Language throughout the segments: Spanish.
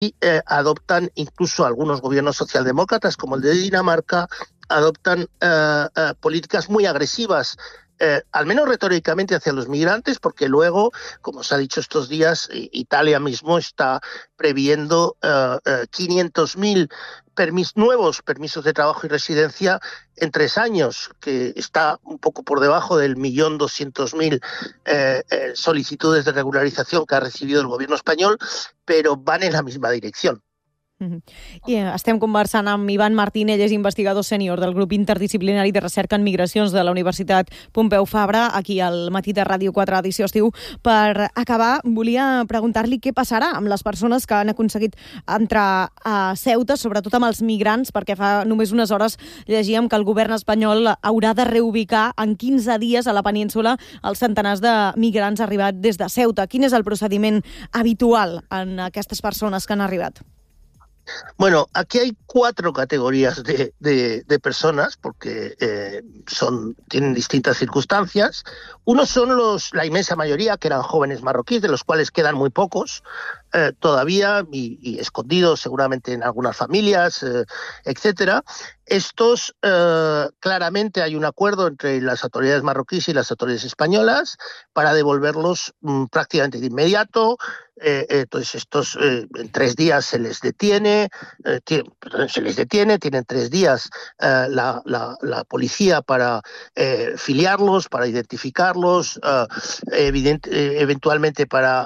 adoptan, incluso algunos gobiernos socialdemócratas, como el de Dinamarca, adoptan políticas muy agresivas, al menos retóricamente, hacia los migrantes, porque luego, como se ha dicho estos días, Italia mismo está previendo 500.000 nuevos permisos de trabajo y residencia en 3 años, que está un poco por debajo del 1.200.000 solicitudes de regularización que ha recibido el gobierno español, pero van en la misma dirección. I estem conversant amb Ivan Martín, ell és investigador sènior del grup interdisciplinari de recerca en migracions de la Universitat Pompeu Fabra, aquí al Matí de Ràdio 4 edició estiu. Per acabar, volia preguntar-li què passarà amb les persones que han aconseguit entrar a Ceuta, sobretot amb els migrants, perquè fa només unes hores llegíem que el govern espanyol haurà de reubicar en 15 dies a la península els centenars de migrants arribats des de Ceuta. Quin és el procediment habitual en aquestes persones que han arribat? Bueno, aquí hay 4 categorías de personas, porque tienen distintas circunstancias. Uno son la inmensa mayoría, que eran jóvenes marroquíes, de los cuales quedan muy pocos todavía y escondidos seguramente en algunas familias, etcétera. Estos, claramente hay un acuerdo entre las autoridades marroquíes y las autoridades españolas para devolverlos prácticamente de inmediato. Entonces estos en 3 días se les detiene, tienen 3 días la policía para filiarlos, para identificarlos, eventualmente para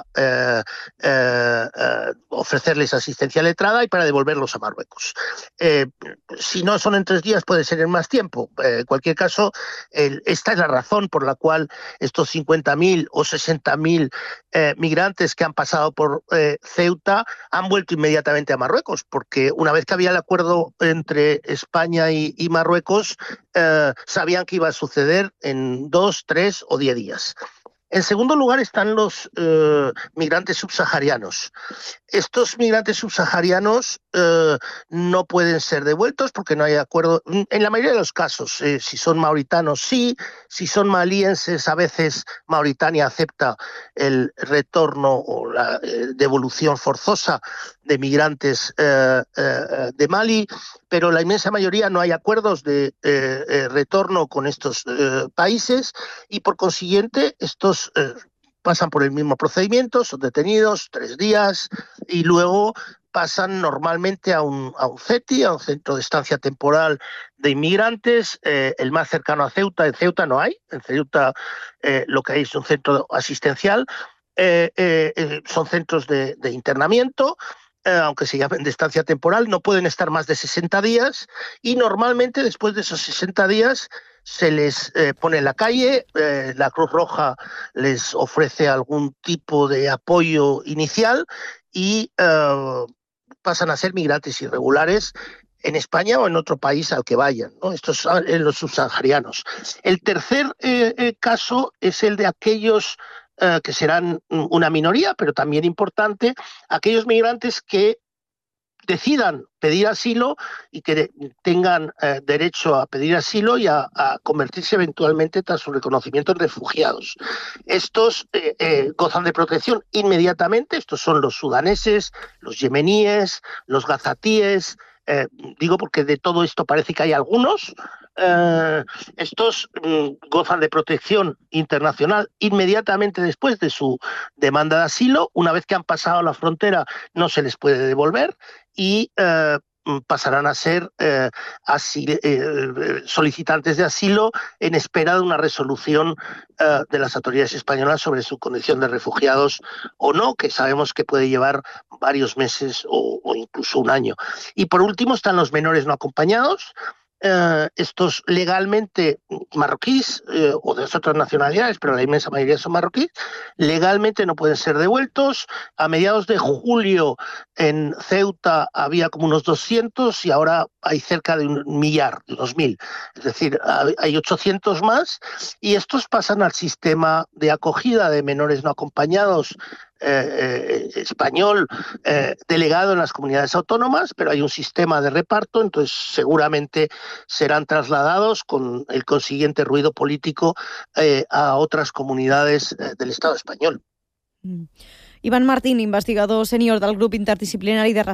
ofrecerles asistencia letrada y para devolverlos a Marruecos. Si no son en 3 días, puede ser en más tiempo. En cualquier caso, esta es la razón por la cual estos 50.000 o 60.000 migrantes que han pasado por Ceuta han vuelto inmediatamente a Marruecos, porque una vez que había el acuerdo entre España y Marruecos, sabían que iba a suceder en 2, 3 o 10 días. En segundo lugar están los migrantes subsaharianos. Estos migrantes subsaharianos no pueden ser devueltos porque no hay acuerdo. En la mayoría de los casos, si son mauritanos, sí. Si son malienses, a veces Mauritania acepta el retorno o la devolución forzosa de migrantes de Mali, pero la inmensa mayoría no hay acuerdos de retorno con estos países y, por consiguiente, estos pasan por el mismo procedimiento, son detenidos 3 días y luego pasan normalmente a un CETI, a un centro de estancia temporal de inmigrantes, el más cercano a Ceuta. En Ceuta no hay, en Ceuta lo que hay es un centro asistencial, son centros de internamiento, aunque se llamen de estancia temporal, no pueden estar más de 60 días y normalmente después de esos 60 días se les pone en la calle, la Cruz Roja les ofrece algún tipo de apoyo inicial y pasan a ser migrantes irregulares en España o en otro país al que vayan, ¿no? Estos son los subsaharianos. El tercer caso es el de aquellos que serán una minoría, pero también importante, aquellos migrantes que decidan pedir asilo y que tengan derecho a pedir asilo y a convertirse eventualmente tras su reconocimiento en refugiados. Estos gozan de protección inmediatamente. Estos son los sudaneses, los yemeníes, los gazatíes. Digo porque de todo esto parece que hay algunos. Estos gozan de protección internacional inmediatamente después de su demanda de asilo. Una vez que han pasado la frontera no se les puede devolver y pasarán a ser solicitantes de asilo en espera de una resolución de las autoridades españolas sobre su condición de refugiados o no, que sabemos que puede llevar varios meses o incluso un año. Y por último están los menores no acompañados. Estos legalmente marroquíes o de otras nacionalidades, pero la inmensa mayoría son marroquíes, legalmente no pueden ser devueltos. A mediados de julio en Ceuta había como unos 200 y ahora hay cerca de 1.000.000, de unos 1.000. Es decir, hay 800 más y estos pasan al sistema de acogida de menores no acompañados español delegado en las comunidades autónomas, pero hay un sistema de reparto, entonces seguramente serán trasladados con el consiguiente ruido político a otras comunidades del Estado español. Ivan Martín, investigador sènior del grup interdisciplinari de recerca